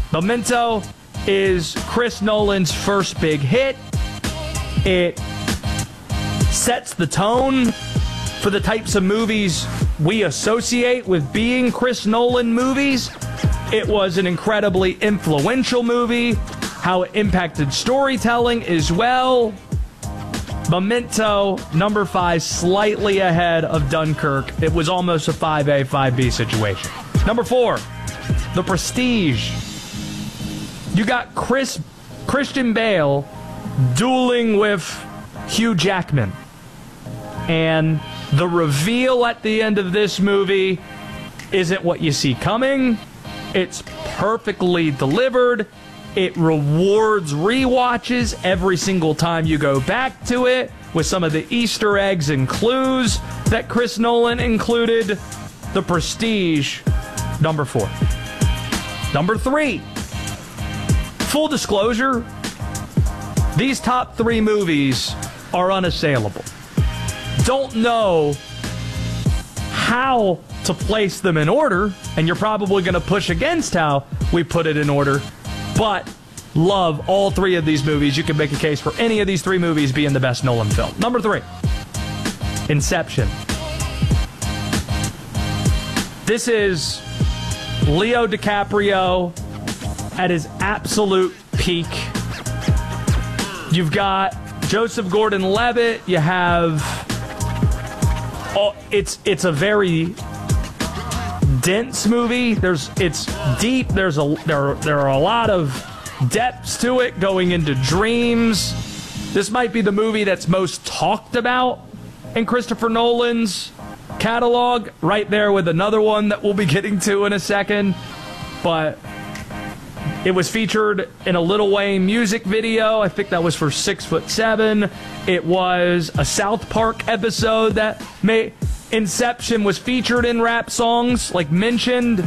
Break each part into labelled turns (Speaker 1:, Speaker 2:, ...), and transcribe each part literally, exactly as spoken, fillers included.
Speaker 1: Memento is Chris Nolan's first big hit. It sets the tone for the types of movies we associate with being Chris Nolan movies. It was an incredibly influential movie, how it impacted storytelling as well. Memento, number five, slightly ahead of Dunkirk. It was almost a five A, five B situation. Number four, The Prestige. You got Chris Christian Bale dueling with Hugh Jackman. And the reveal at the end of this movie isn't what you see coming. It's perfectly delivered. It rewards rewatches every single time you go back to it with some of the Easter eggs and clues that Chris Nolan included. The Prestige, number four. Number three, full disclosure, these top three movies are unassailable. Don't know how to place them in order, and you're probably going to push against how we put it in order, but love all three of these movies. You can make a case for any of these three movies being the best Nolan film. Number three, Inception. This is Leo DiCaprio at his absolute peak. You've got Joseph Gordon-Levitt. You have... Oh, it's it's a very dense movie. There's it's deep. There's a there there are a lot of depths to it, going into dreams. This might be the movie that's most talked about in Christopher Nolan's catalog, right there with another one that we'll be getting to in a second. But it was featured in a Lil Wayne music video. I think that was for Six Foot Seven. It was a South Park episode that made Inception was featured in rap songs, like mentioned.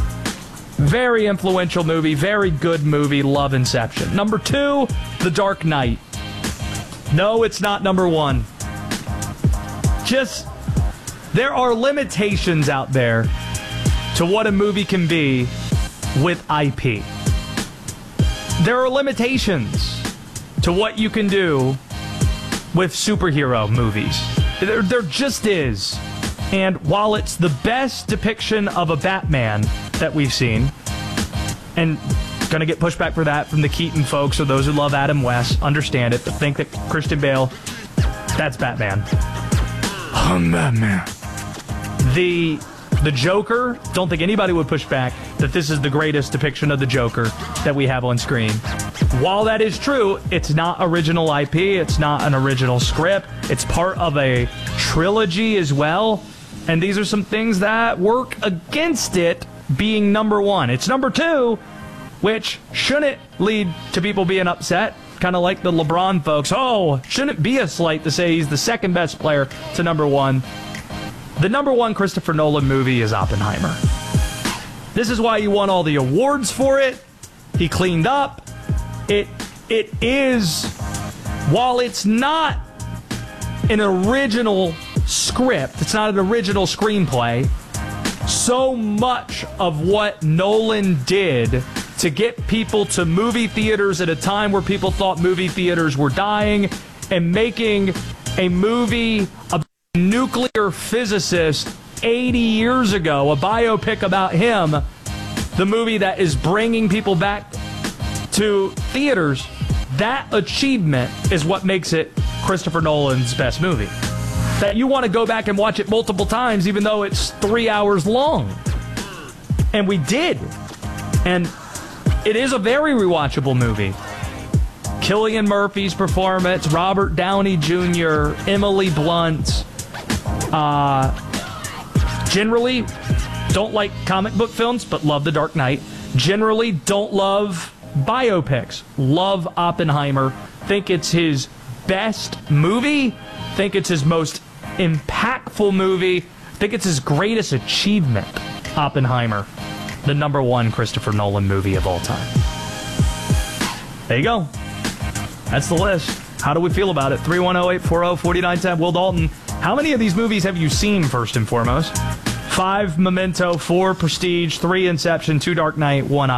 Speaker 1: Very influential movie, very good movie. Love Inception. Number two, The Dark Knight. No, it's not number one. Just, there are limitations out there to what a movie can be with I P. There are limitations to what you can do with superhero movies. There, there just is. And while it's the best depiction of a Batman that we've seen, and gonna get pushback for that from the Keaton folks or those who love Adam West, understand it, but think that Christian Bale, that's Batman. I'm Batman. The... The Joker, don't think anybody would push back that this is the greatest depiction of the Joker that we have on screen. While that is true, it's not original I P, it's not an original script, it's part of a trilogy as well, and these are some things that work against it being number one. It's number two, which shouldn't lead to people being upset, kind of like the LeBron folks. Oh, shouldn't be a slight to say he's the second best player to number one. The number one Christopher Nolan movie is Oppenheimer. This is why he won all the awards for it. He cleaned up. It it is, while it's not an original script, it's not an original screenplay, so much of what Nolan did to get people to movie theaters at a time where people thought movie theaters were dying, and making a movie about nuclear physicist eighty years ago, a biopic about him, the movie that is bringing people back to theaters. That achievement is what makes it Christopher Nolan's best movie. That you want to go back and watch it multiple times, even though it's three hours long. And we did. And it is a very rewatchable movie. Cillian Murphy's performance, Robert Downey Junior, Emily Blunt. Uh, generally, don't like comic book films, but love The Dark Knight. Generally, don't love biopics. Love Oppenheimer. Think it's his best movie. Think it's his most impactful movie. Think it's his greatest achievement. Oppenheimer, the number one Christopher Nolan movie of all time. There you go. That's the list. How do we feel about it? three one zero, eight four zero, four nine one zero. Will Dalton. How many of these movies have you seen, first and foremost? Five, Memento. Four, Prestige. Three, Inception. Two, Dark Knight. One,